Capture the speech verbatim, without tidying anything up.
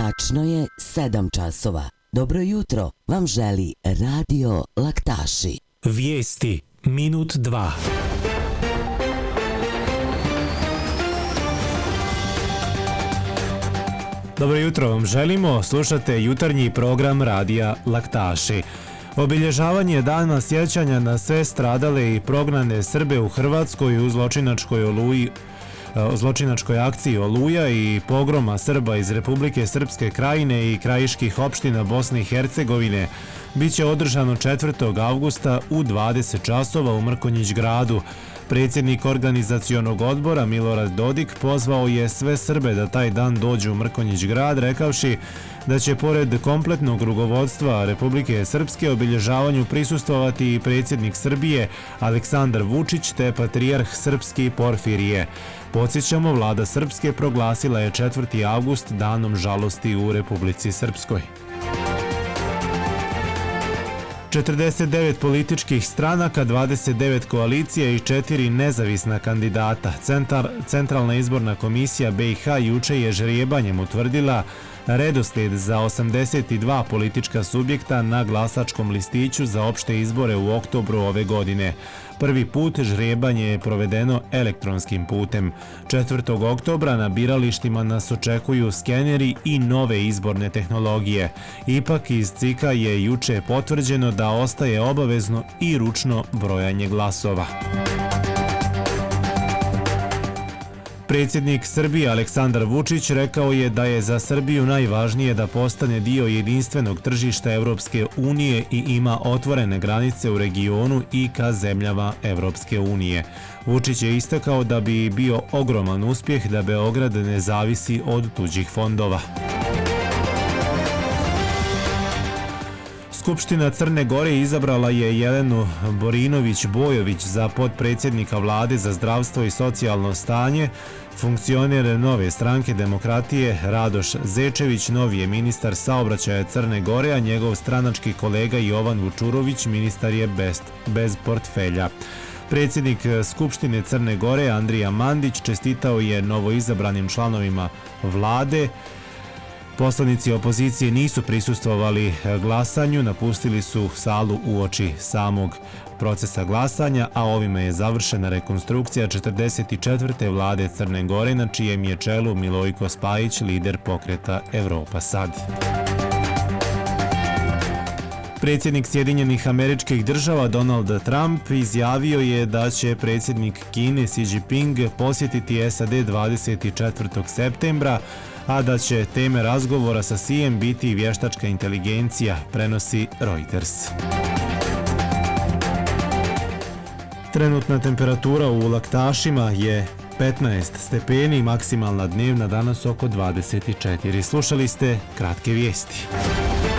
Tačno je sedam časova. Dobro jutro vam želi Radio Laktaši. Vijesti minut dva. Dobro jutro vam želimo, slušate jutarnji program Radija Laktaši. Obilježavanje dana sjećanja na sve stradale i prognane Srbe u Hrvatskoj u zločinačkoj oluji zločinačkoj akciji Oluja i pogroma Srba iz Republike Srpske Krajine i krajiških opština Bosne i Hercegovine biće održano četvrtog avgusta u dvadeset časova u Mrkonjić gradu. Predsjednik organizacionog odbora Milorad Dodik pozvao je sve Srbe da taj dan dođu u Mrkonjić grad, rekavši da će pored kompletnog rukovodstva Republike Srpske obilježavanju prisustvovati i predsjednik Srbije Aleksandar Vučić te patrijarh srpski Porfirije. Podsjećamo, vlada Srpske proglasila je četvrti avgust danom žalosti u Republici Srpskoj. četrdeset devet političkih stranaka, dvadeset devet koalicija i četiri nezavisna kandidata. Centar, Centralna izborna komisija B i H juče je žrebanjem utvrdila redoslijed za osamdeset dva politička subjekta na glasačkom listiću za opšte izbore u oktobru ove godine. Prvi put žrebanje je provedeno elektronskim putem. četvrtog oktobra na biralištima nas očekuju skeneri i nove izborne tehnologije. Ipak iz C I K-a je juče potvrđeno da ostaje obavezno i ručno brojanje glasova. Predsjednik Srbije Aleksandar Vučić rekao je da je za Srbiju najvažnije da postane dio jedinstvenog tržišta Evropske unije i ima otvorene granice u regionu i ka zemljama Evropske unije. Vučić je istakao da bi bio ogroman uspjeh da Beograd ne zavisi od tuđih fondova. Skupština Crne Gore izabrala je Jelenu Borinović-Bojović za potpredsjednika vlade za zdravstvo i socijalno stanje. Funkcioner nove stranke demokratije Radoš Zečević novi je ministar saobraćaja Crne Gore, a njegov stranački kolega Jovan Vučurović ministar je bez, bez portfelja. Predsjednik Skupštine Crne Gore Andrija Mandić čestitao je novoizabranim članovima vlade. Poslanici opozicije nisu prisustvovali glasanju, napustili su salu uoči samog procesa glasanja, a ovime je završena rekonstrukcija četrdeset četvrte vlade Crne Gore, na čijem je čelu Milojko Spajić, lider pokreta Evropa sad. Predsjednik Sjedinjenih Američkih Država Donald Trump izjavio je da će predsjednik Kine Xi Jinping posjetiti S A D dvadeset četvrtog septembra, a da će teme razgovora sa Xijem biti vještačka inteligencija, prenosi Reuters. Trenutna temperatura u Laktašima je petnaest stepeni, maksimalna dnevna danas oko dvadeset četiri. Slušali ste kratke vijesti.